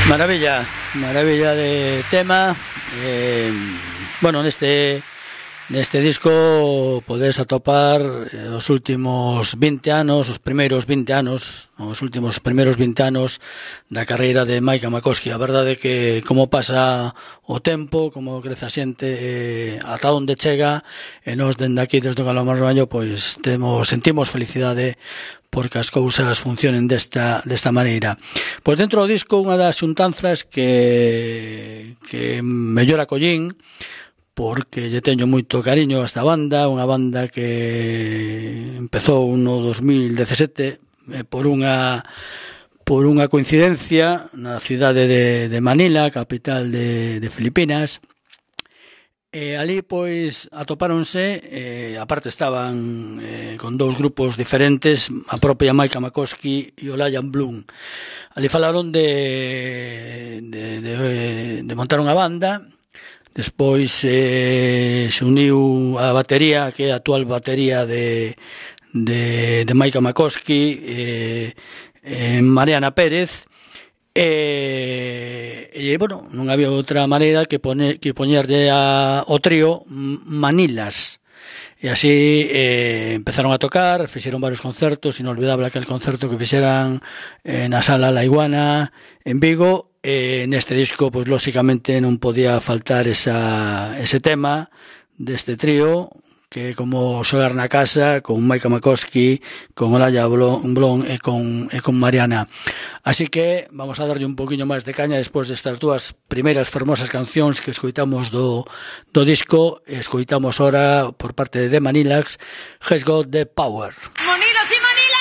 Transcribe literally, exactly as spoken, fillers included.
Maravilla, maravilla de tema. Eh, bueno, neste neste disco podes atopar os últimos vinte anos, os primeiros vinte anos, os últimos primeiros vinte anos da carreira de Mike Makoski. A verdade é que como pasa o tempo, como crece a xente, eh, ata onde chega, e nós dende aquí, desde o Galomar Raballo, pois temos, sentimos felicidade porque as cousas funcionen desta, desta maneira. Pois dentro do disco, unha das xuntanzas que, que mellor acollín, porque lle teño moito cariño a esta banda, unha banda que empezou no dos mil dezasete eh, por unha por unha coincidencia na cidade de, de Manila, capital de, de Filipinas. E ali, pois, atopáronse, eh, aparte estaban eh, con dous grupos diferentes, a propia Mike Makoski e o Lion Bloom. Ali falaron de, de, de, de montar unha banda. Despois eh, se uniu a batería, que é a actual batería de, de, de Mike Makoski, eh, eh, Mariana Pérez. E, e, bueno, non había outra maneira que, pone, que poñerlle a, o trío Manilas. E así eh, empezaron a tocar, fixeron varios concertos, inolvidable aquel concerto que fixeran eh, na sala La Iguana en Vigo. E neste disco, pois lóxicamente non podía faltar esa, ese tema deste trío, que é como xogar na casa, con Mike Makoski, con Olaya Blon e con, e con Mariana. Así que vamos a darlle un poquinho máis de caña despois destas dúas primeiras fermosas cancións que escoitamos do, do disco. Escoitamos ora por parte de The Manilacs, Has Got the Power.